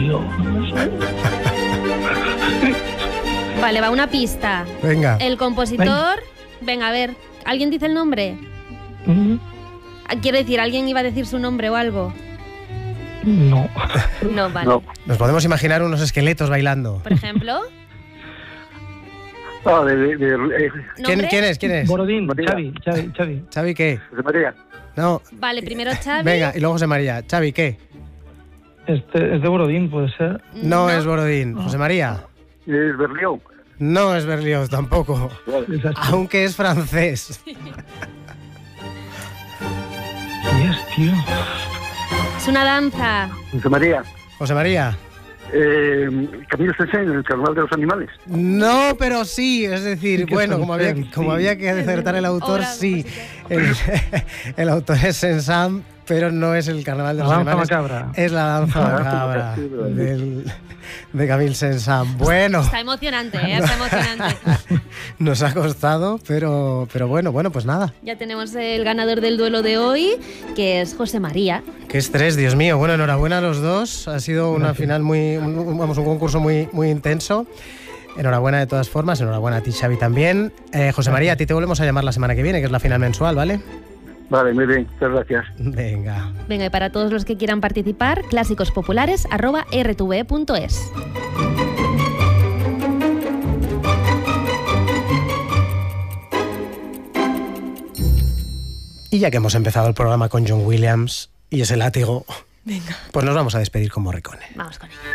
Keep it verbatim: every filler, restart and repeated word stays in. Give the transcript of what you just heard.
tío. No sé. Vale, va una pista. Venga. El compositor... Venga, a ver, ¿alguien dice el nombre? Mm, Quiero decir, ¿alguien iba a decir su nombre o algo? No. No, vale. No. Nos podemos imaginar unos esqueletos bailando. Por ejemplo, Ah, de, de, de, eh, ¿Quién, ¿nombre? ¿Quién es? ¿Quién es? Borodín, María. Xavi, Xavi, Xavi. ¿Xavi qué? José María. No. Vale, primero Xavi. Venga, y luego José María. ¿Xavi qué? Este, es de Borodín, puede ser. No, es Borodín. ¿José María? Es Berlioz. No es Berlioz tampoco. Esas- Aunque es francés. ¿Qué es, tío? Es una danza. José María. José María. Eh, Camilo Sesen, el carnaval de los animales. No, pero sí, es decir, Sí que bueno, es como había, francés, como sí. había que acertar el autor, Obra sí. El, el autor es Saint-Saëns, pero no es el carnaval de La los danza animales. macabra. Es la danza La danza macabra macabra, sí, verdad. del, de Camille Saint-Saëns. Bueno, Está emocionante, ¿eh? Está emocionante. nos ha costado, pero, pero bueno, bueno, pues nada. Ya tenemos el ganador del duelo de hoy, que es José María. Qué estrés, Dios mío. Bueno, enhorabuena a los dos. Ha sido una final muy, un, vamos, un concurso muy, muy intenso. Enhorabuena de todas formas, enhorabuena a ti, Xavi, también. Eh, José María, a ti te volvemos a llamar la semana que viene, que es la final mensual, ¿vale? Vale, muy bien. Muchas gracias. Venga. Venga, y para todos los que quieran participar, clásicos-populares arroba r t v punto es. Y ya que hemos empezado el programa con John Williams y ese látigo, Venga. pues nos vamos a despedir con Morricone. Vamos con ello.